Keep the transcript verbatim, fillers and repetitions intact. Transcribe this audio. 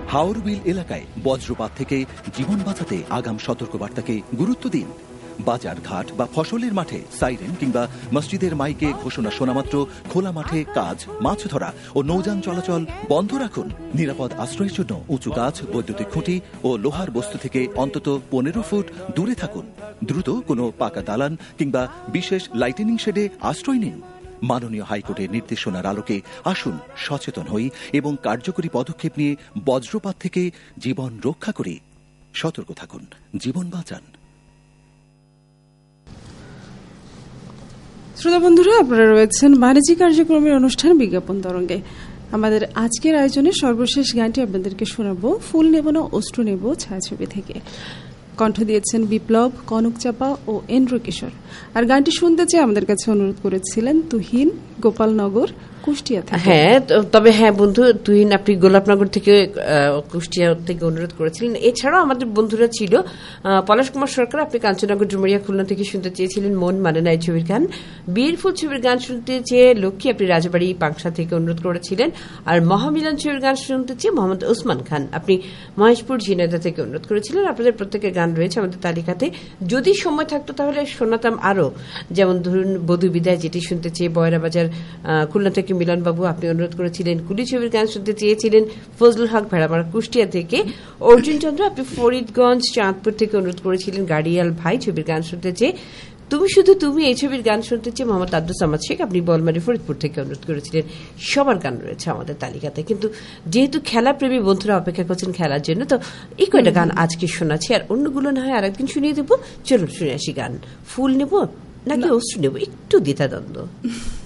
হাওরবিল এলাকায় বজ্রপাত থেকে জীবন বাঁচাতে আগাম সতর্কবার্তাকে গুরুত্ব দিন। বাজার ঘাট বা ফসলের মাঠে সাইরেন কিংবা মসজিদের মাইকে ঘোষণা শোনামাত্র খোলা মাঠে কাজ, মাছ ধরা ও নৌযান চলাচল বন্ধ রাখুন। নিরাপদ আশ্রয়ের জন্য উঁচু গাছ, বৈদ্যুতিক খুঁটি ও লোহার বস্তু থেকে অন্তত পনেরো ফুট দূরে থাকুন। দ্রুত কোনো পাকা দালান কিংবা বিশেষ লাইটেনিং শেডে আশ্রয় নিন। মাননীয় হাইকোর্টের নির্দেশনার আলোকে আসুন সচেতন হই এবং কার্যকরী পদক্ষেপ নিয়ে বজ্রপাত থেকে জীবন রক্ষা করি। সতর্ক থাকুন, জীবন বাঁচান। শ্রোতা বন্ধুরা, আপনারা রয়েছেন বাণিজ্যিক কার্যক্রমের অনুষ্ঠান বিজ্ঞাপন তরঙ্গে। আমাদের আজকের আয়োজনে সর্বশেষ গানটি আপনাদেরকে শোনাবো ফুল নেব না অশ্রু নেব ছায়াছবি থেকে। কণ্ঠ দিয়েছেন বিপ্লব, কনক চাপা ও এন্দ্র কিশোর। আর গানটি শুনতে চেয়ে আমাদের কাছে অনুরোধ করেছিলেন তুহিন, গোপালনগর, কুষ্টিয়া থেকে। হ্যাঁ, তবে হ্যাঁ বন্ধু তুহিন, আপনি গোলাপনগর থেকে কুষ্টিয়া থেকে অনুরোধ করেছিলেন। এছাড়াও আমাদের বন্ধুরা ছিল পলাশ কুমার সরকার, আপনি কাঞ্চননগর, ডুমুরিয়া, খুলনা থেকে শুনতে চেয়েছিলেন মন মানে না এই ছবির গান। বীরফুল ছবির গান শুনতে চেয়ে লক্ষ্মী, আপনি রাজবাড়ি পাংশা থেকে অনুরোধ করেছিলেন। আর মহামিলন ছবির গান শুনতে চেয়ে মোহাম্মদ ওসমান খান, আপনি মহেশপুর ঝিনাইদহ থেকে অনুরোধ করেছিলেন। আপনাদের প্রত্যেকের গান রয়েছে আমাদের তালিকাতে। যদি সময় থাকতো তাহলে শোনাতাম আরো, যেমন ধরুন বধূ বিদায়, যেটি শুনতে চেয়ে বয়রা বাজার খুলনা থেকে মিলন বাবু, আপনি অনুরোধ করেছিলেন। কুলি ছবির গান শুনতে চেয়েছিলেন ফজলুল হক ভেড়ামারা কুষ্টিয়া থেকে। অর্জুন চন্দ্র, আপনি ফরিদগঞ্জ চাঁদপুর থেকে অনুরোধ করেছিলেন গাড়িয়াল ভাই ছবির গান শুনতে চেয়ে। তুমি শুধু তুমি এই ছবির গান শুনতে চেয়ে মোহাম্মদ আব্দুল সামাদ শেখ, আপনি বলমারি ফরিদপুর থেকে অনুরোধ করেছিলেন। সবার গান রয়েছে আমাদের তালিকাতে, কিন্তু যেহেতু খেলা প্রেমী বন্ধুরা অপেক্ষা করছেন খেলার জন্য, তো এই কয়টা গান আজকে শোনাচ্ছি, আর অন্যগুলো না হয় আরেকদিন শুনিয়ে দেবো। চলুন শুনে আসি গান। ফুল নেব নাকি অশ্রু নেব, একটু দ্বিধাদ্বন্দ্ব।